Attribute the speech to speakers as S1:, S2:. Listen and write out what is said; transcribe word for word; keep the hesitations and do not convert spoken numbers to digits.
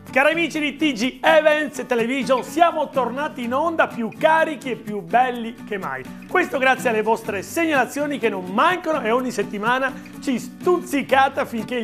S1: Cari amici di T G Events Television, siamo tornati in onda più carichi e più belli che mai. Questo grazie alle vostre segnalazioni che non mancano e ogni settimana ci stuzzicate affinché